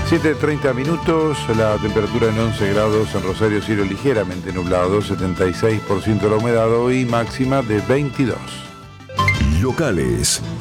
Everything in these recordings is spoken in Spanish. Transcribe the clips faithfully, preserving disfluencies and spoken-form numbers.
siete treinta minutos, la temperatura en once grados en Rosario, cielo ligeramente nublado, setenta y seis por ciento la humedad hoy, máxima de veintidós. Locales.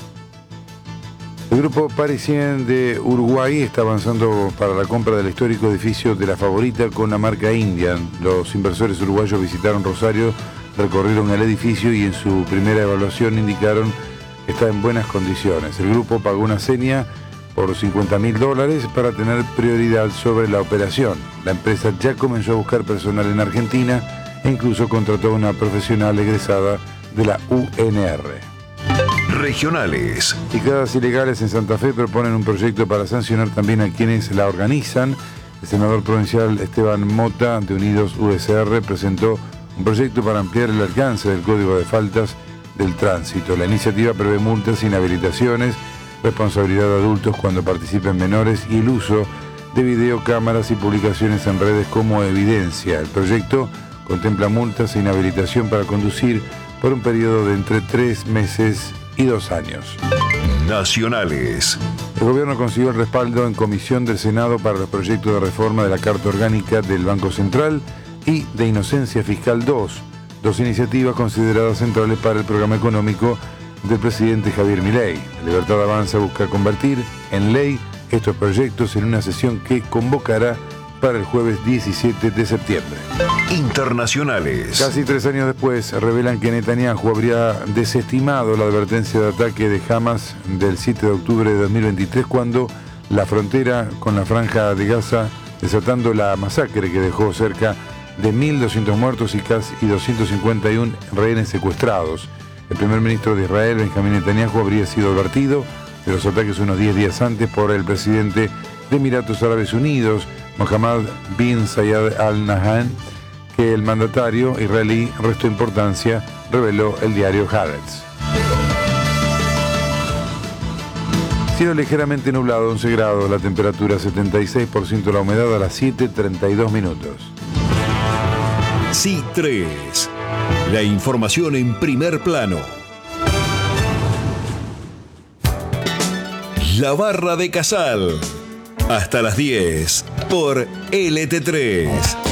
El grupo Parisien de Uruguay está avanzando para la compra del histórico edificio de La Favorita con la marca Indian. Los inversores uruguayos visitaron Rosario, recorrieron el edificio y en su primera evaluación indicaron que está en buenas condiciones. El grupo pagó una seña por cincuenta mil dólares para tener prioridad sobre la operación. La empresa ya comenzó a buscar personal en Argentina e incluso contrató a una profesional egresada de la U N R. Regionales. Picadas ilegales en Santa Fe proponen un proyecto para sancionar también a quienes la organizan. El senador provincial Esteban Mota de Unidos U S R presentó un proyecto para ampliar el alcance del Código de Faltas del Tránsito. La iniciativa prevé multas, inhabilitaciones, responsabilidad de adultos cuando participen menores y el uso de videocámaras y publicaciones en redes como evidencia. El proyecto contempla multas e inhabilitación para conducir por un periodo de entre tres meses y dos años. Nacionales. El gobierno consiguió el respaldo en comisión del Senado para los proyectos de reforma de la Carta Orgánica del Banco Central y de Inocencia Fiscal dos, dos iniciativas consideradas centrales para el programa económico del presidente Javier Milei. La Libertad Avanza busca convertir en ley estos proyectos en una sesión que convocará para el jueves diecisiete de septiembre. Internacionales. Casi tres años después revelan que Netanyahu habría desestimado la advertencia de ataque de Hamas del siete de octubre de dos mil veintitrés cuando la frontera con la Franja de Gaza, desatando la masacre que dejó cerca de mil doscientos muertos y casi doscientos cincuenta y uno rehenes secuestrados. El primer ministro de Israel, Benjamín Netanyahu, habría sido advertido de los ataques unos diez días antes por el presidente de Emiratos Árabes Unidos, Mohammed bin Zayed Al Nahyan, que el mandatario israelí restó importancia, reveló el diario Haaretz. Cielo ligeramente nublado, once grados, la temperatura setenta y seis por ciento la humedad a las siete treinta y dos minutos. C tres. La información en primer plano. La Barra de Casal. Hasta las diez por L T tres.